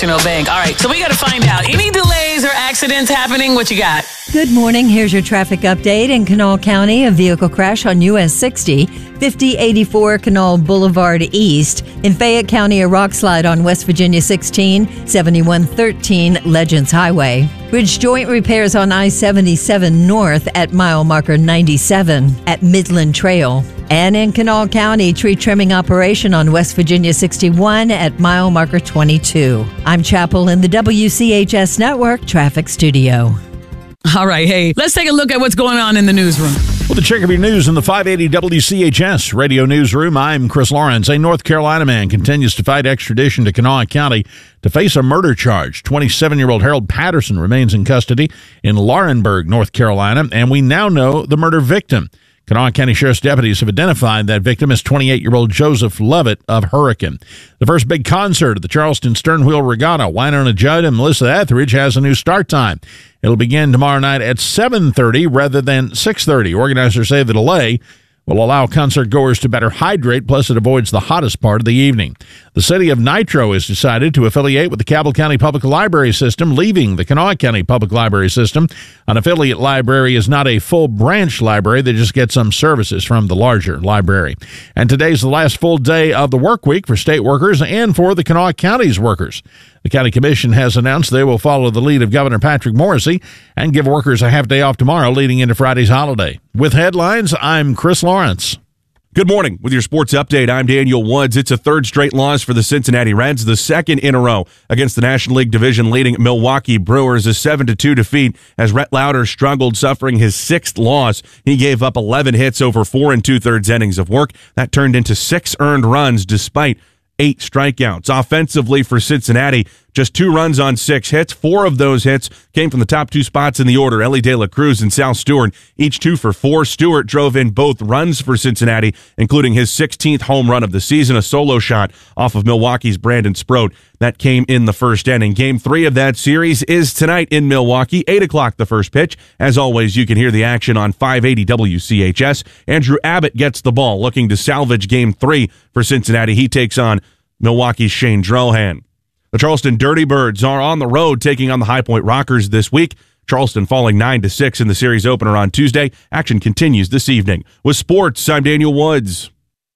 National Bank. All right, so we got to find out. Any delays or accidents happening? What you got? Good morning. Here's your traffic update. In Kanawha County, a vehicle crash on US 60, 5084 Kanawha Boulevard East. In Fayette County, a rock slide on West Virginia 16, 7113 Legends Highway. Bridge joint repairs on I-77 North at mile marker 97 at Midland Trail. And in Kanawha County, tree trimming operation on West Virginia 61 at mile marker 22. I'm Chapel in the WCHS Network Traffic Studio. All right, hey, let's take a look at what's going on in the newsroom. Well, the Chicopee News in the 580 WCHS Radio Newsroom. I'm Chris Lawrence. A North Carolina man continues to fight extradition to Kanawha County to face a murder charge. 27-year-old Harold Patterson remains in custody in Laurinburg, North Carolina, and we now know the murder victim. Kanawha County Sheriff's deputies have identified that victim as 28-year-old Joseph Lovett of Hurricane. The first big concert at the Charleston Sternwheel Regatta, Wynonna Judd and Melissa Etheridge, has a new start time. It'll begin tomorrow night at 7:30 rather than 6:30. Organizers say the delay will allow concert goers to better hydrate, plus it avoids the hottest part of the evening. The city of Nitro has decided to affiliate with the Cabell County Public Library System, leaving the Kanawha County Public Library System. An affiliate library is not a full branch library. They just get some services from the larger library. And today's the last full day of the work week for state workers and for the Kanawha County's workers. The county commission has announced they will follow the lead of Governor Patrick Morrisey and give workers a half day off tomorrow leading into Friday's holiday. With headlines, I'm Chris Lawrence. Good morning. With your sports update, I'm Daniel Woods. It's a third straight loss for the Cincinnati Reds, the second in a row against the National League Division leading Milwaukee Brewers. A 7-2 defeat as Rhett Lauder struggled, suffering his sixth loss. He gave up 11 hits over 4 2/3 innings of work. That turned into 6 earned runs despite 8 strikeouts. Offensively for Cincinnati, just 2 runs on 6 hits. 4 of those hits came from the top 2 spots in the order, Ellie De La Cruz and Sal Stewart, each 2 for 4. Stewart drove in both runs for Cincinnati, including his 16th home run of the season, a solo shot off of Milwaukee's Brandon Sproat. That came in the first inning. Game 3 of that series is tonight in Milwaukee, 8 o'clock the first pitch. As always, you can hear the action on 580 WCHS. Andrew Abbott gets the ball, looking to salvage Game 3 for Cincinnati. He takes on Milwaukee's Shane Drohan. The Charleston Dirty Birds are on the road taking on the High Point Rockers this week. Charleston falling 9-6 in the series opener on Tuesday. Action continues this evening. With sports, I'm Daniel Woods.